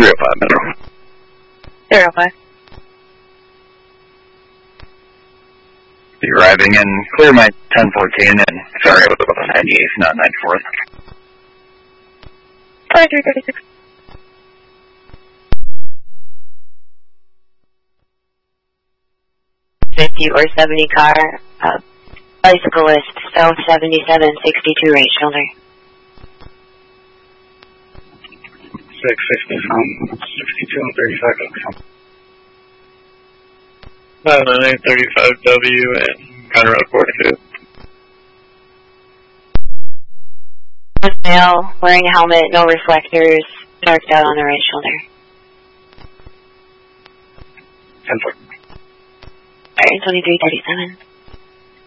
305 Metro. 305. You're arriving in clear my 1014 and sorry about the 98th, not 94th. 5336. 50 or 70 car, bicyclist, South 7762, right shoulder. 660, 62 and 30 seconds. 99835W and Conroe Road 42. Male, wearing a helmet, no reflectors, darked out on the right shoulder. 10-4. Iron 2337.